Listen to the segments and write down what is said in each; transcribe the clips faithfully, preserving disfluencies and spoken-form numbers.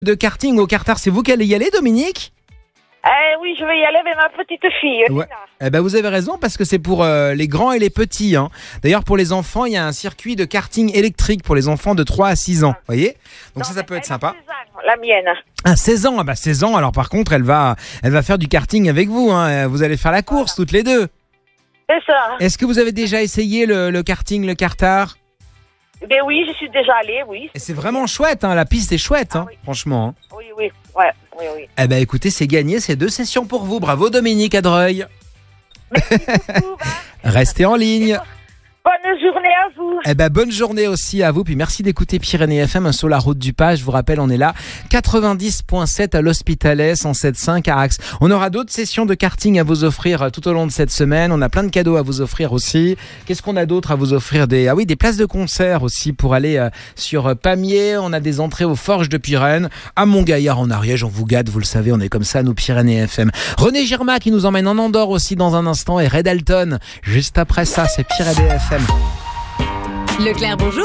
De karting au Cartard, c'est vous qui allez y aller, Dominique ? Eh oui, je vais y aller avec ma petite fille. Ouais. Eh ben vous avez raison parce que c'est pour euh, les grands et les petits. Hein. D'ailleurs, pour les enfants, il y a un circuit de karting électrique pour les enfants de trois à six ans. Vous voyez ? Donc Non, ça, ça peut être elle sympa. a seize ans, la mienne. Ah, seize ans, ah bah seize ans. Alors par contre, elle va, elle va faire du karting avec vous. Hein. Vous allez faire la course toutes les deux. C'est ça. Est-ce que vous avez déjà essayé le, le karting, le Cartard ? Ben oui, je suis déjà allée, oui. Et c'est vraiment chouette, hein. La piste est chouette, hein, Ah oui. franchement. Hein. Oui, oui, ouais, oui, oui. Eh ben écoutez, c'est gagné, c'est deux sessions pour vous. Bravo Dominique Adreuil. Merci beaucoup. Ben. Restez en ligne. Bonne journée à vous. Eh ben bonne journée aussi à vous, puis merci d'écouter Pyrénées F M sur la route du Pas. Je vous rappelle, on est là, quatre-vingt-dix virgule sept à l'Hospitalet, cent sept virgule cinq à Axe. On aura d'autres sessions de karting à vous offrir tout au long de cette semaine. On a plein de cadeaux à vous offrir aussi. Qu'est-ce qu'on a d'autre à vous offrir? Des ah oui, des places de concert aussi pour aller euh, sur Pamiers. On a des entrées aux Forges de Pyrène, à Montgaillard en Ariège. On vous gâte, vous le savez, on est comme ça, nous Pyrénées F M. René Girma qui nous emmène en Andorre aussi dans un instant et Red Alton. Juste après ça, c'est Pyrénées F M. Leclerc, bonjour.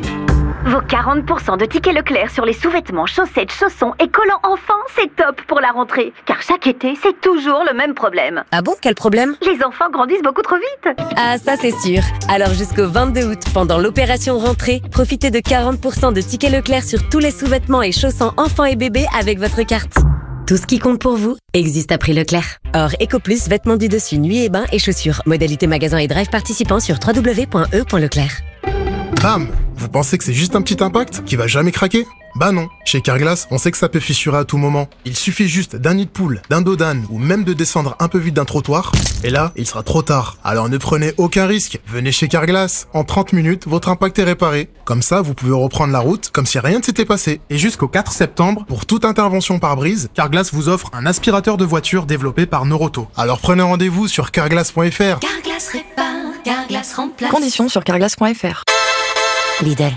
Vos quarante pour cent de tickets Leclerc sur les sous-vêtements, chaussettes, chaussons et collants enfants, c'est top pour la rentrée. Car chaque été, c'est toujours le même problème. Ah bon, quel problème? Les enfants grandissent beaucoup trop vite. Ah, ça c'est sûr. Alors jusqu'au vingt-deux août, pendant l'opération rentrée, profitez de quarante pour cent de tickets Leclerc sur tous les sous-vêtements et chaussons enfants et bébés avec votre carte. Tout ce qui compte pour vous existe à prix Leclerc. Or, EcoPlus, vêtements du dessus, nuit et bain et chaussures. Modalité magasin et drive participants sur w w w point e point leclerc. Bam! Vous pensez que c'est juste un petit impact qui va jamais craquer? Bah non, chez Carglass, on sait que ça peut fissurer à tout moment. Il suffit juste d'un nid de poule, d'un dos d'âne ou même de descendre un peu vite d'un trottoir, et là, il sera trop tard. Alors ne prenez aucun risque, venez chez Carglass. En trente minutes, votre impact est réparé. Comme ça, vous pouvez reprendre la route comme si rien ne s'était passé. Et jusqu'au quatre septembre, pour toute intervention par brise, Carglass vous offre un aspirateur de voiture développé par Noroto. Alors prenez rendez-vous sur carglass point f r. Carglass répare, Carglass remplace. Conditions sur carglass point f r. Lidl.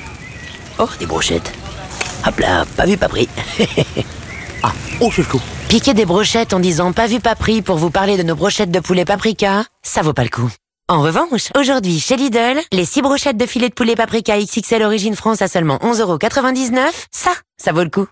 Oh, des brochettes. Hop là, pas vu, pas pris. Ah, oh, c'est chaud. Piquer des brochettes en disant pas vu, pas pris pour vous parler de nos brochettes de poulet paprika, ça vaut pas le coup. En revanche, aujourd'hui, chez Lidl, les six brochettes de filet de poulet paprika X X L Origine France à seulement onze euros quatre-vingt-dix-neuf, ça, ça vaut le coup.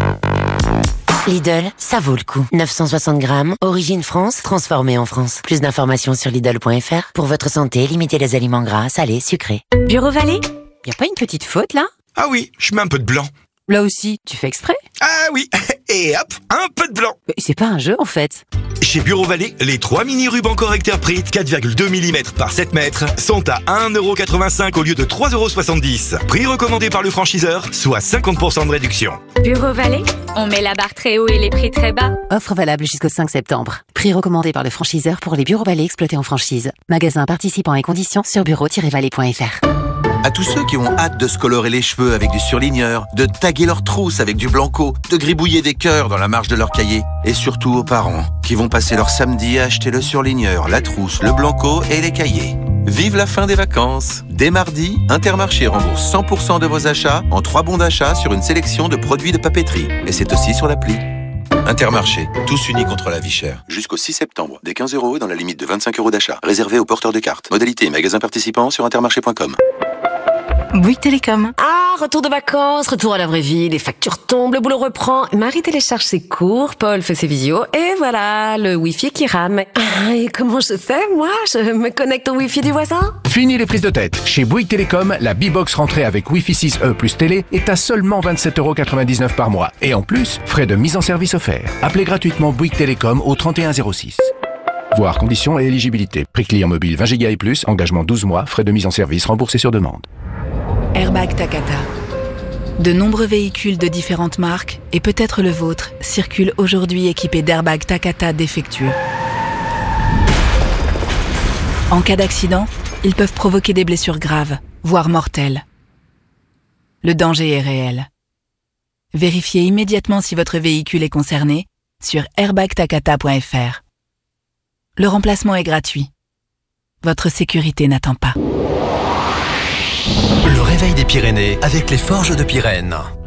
Lidl, ça vaut le coup. neuf cent soixante grammes, Origine France, transformé en France. Plus d'informations sur Lidl point f r. Pour votre santé, limitez les aliments gras, salés, sucrés. Bureau Vallée, y a pas une petite faute là? Ah oui, je mets un peu de blanc. Là aussi, tu fais exprès? Ah oui, et hop, un peu de blanc. Mais c'est pas un jeu en fait. Chez Bureau Vallée, les trois mini rubans correcteurs Pritt quatre virgule deux millimètres par sept mètres sont à un euro quatre-vingt-cinq au lieu de trois euros soixante-dix. Prix recommandé par le franchiseur, soit cinquante pour cent de réduction. Bureau Vallée, on met la barre très haut et les prix très bas. Offre valable jusqu'au cinq septembre. Prix recommandé par le franchiseur pour les bureaux Vallée exploités en franchise. Magasin participants et conditions sur bureau tiret vallée point f r. À tous ceux qui ont hâte de se colorer les cheveux avec du surligneur, de taguer leurs trousses avec du blanco, de gribouiller des cœurs dans la marge de leur cahier, et surtout aux parents qui vont passer leur samedi à acheter le surligneur, la trousse, le blanco et les cahiers. Vive la fin des vacances! Dès mardi, Intermarché rembourse cent pour cent de vos achats en trois bons d'achat sur une sélection de produits de papeterie. Et c'est aussi sur l'appli. Intermarché, tous unis contre la vie chère. Jusqu'au six septembre, des quinze euros dans la limite de vingt-cinq euros d'achat. Réservé aux porteurs de cartes. Modalité et magasins participants sur intermarché point com. Bouygues Télécom. Ah, retour de vacances, retour à la vraie vie, les factures tombent, le boulot reprend. Marie télécharge ses cours, Paul fait ses visios, et voilà, le Wi-Fi qui rame. Ah, et comment je fais, moi? Je me connecte au Wi-Fi du voisin? Fini les prises de tête. Chez Bouygues Télécom, la B-Box rentrée avec Wi-Fi six E plus télé est à seulement vingt-sept euros quatre-vingt-dix-neuf par mois. Et en plus, frais de mise en service offerts. Appelez gratuitement Bouygues Télécom au trente et un zéro six. Voir conditions et éligibilité. Prix client mobile vingt gigas et plus, engagement douze mois, frais de mise en service remboursés sur demande. Airbag Takata. De nombreux véhicules de différentes marques, et peut-être le vôtre, circulent aujourd'hui équipés d'airbags Takata défectueux. En cas d'accident, ils peuvent provoquer des blessures graves, voire mortelles. Le danger est réel. Vérifiez immédiatement si votre véhicule est concerné sur airbag takata point f r. Le remplacement est gratuit. Votre sécurité n'attend pas. Le réveil des Pyrénées avec les Forges de Pyrène.